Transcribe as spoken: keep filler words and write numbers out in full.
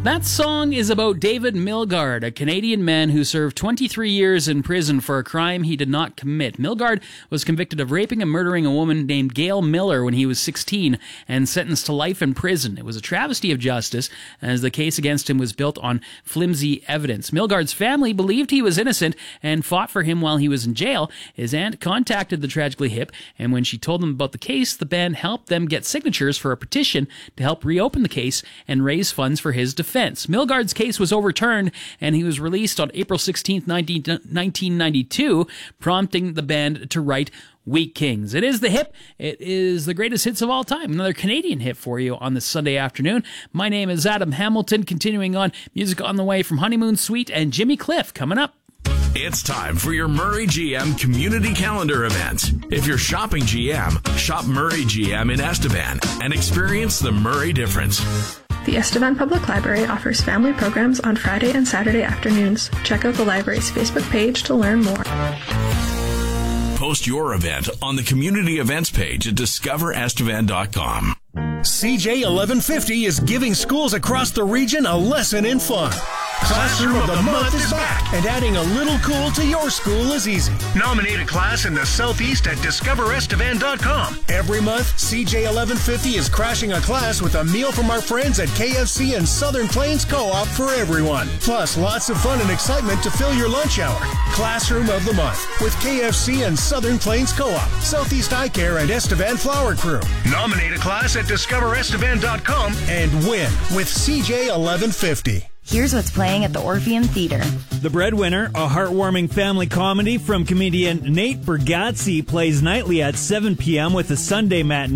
That song is about David Milgaard, a Canadian man who served twenty-three years in prison for a crime he did not commit. Milgaard was convicted of raping and murdering a woman named Gail Miller when he was sixteen and sentenced to life in prison. It was a travesty of justice, as the case against him was built on flimsy evidence. Milgaard's family believed he was innocent and fought for him while he was in jail. His aunt contacted the Tragically Hip, and when she told them about the case, the band helped them get signatures for a petition to help reopen the case and raise funds for his defense. Milgaard's case was overturned, and he was released on April sixteenth, nineteen ninety-two, prompting the band to write Weak Kings. It is the hip. It is the greatest hits of all time. Another Canadian hit for you on this Sunday afternoon. My name is Adam Hamilton. Continuing on, music on the way from Honeymoon Suite and Jimmy Cliff coming up. It's time for your Murray G M community calendar event. If you're shopping G M, shop Murray G M in Estevan and experience the Murray difference. The Estevan Public Library offers family programs on Friday and Saturday afternoons. Check out the library's Facebook page to learn more. Post your event on the community events page at discover estevan dot com. C J eleven fifty is giving schools across the region a lesson in fun. Classroom of the Month is back, and adding a little cool to your school is easy. Nominate a class in the Southeast at discover estevan dot com. Every month, C J eleven fifty is crashing a class with a meal from our friends at K F C and Southern Plains Co-op for everyone. Plus, lots of fun and excitement to fill your lunch hour. Classroom of the Month with K F C and Southern Plains Co-op, Southeast Eye Care, and Estevan Flower Crew. Nominate a class at discover estevan dot com and win with C J eleven fifty. Here's what's playing at the Orpheum Theatre. The Breadwinner, a heartwarming family comedy from comedian Nate Bargatze, plays nightly at seven p.m. with a Sunday matinee